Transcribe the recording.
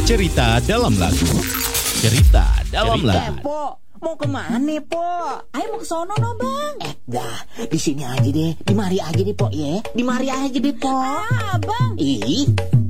Cerita dalam lagu. Cerita dalam lagu. Po, mau kemana, Po? Ayo mau ke sono no, Bang. Dah, di sini aja deh. Di mari aja deh, Po, ya. Di mari aja deh, Po. Bang. Ih,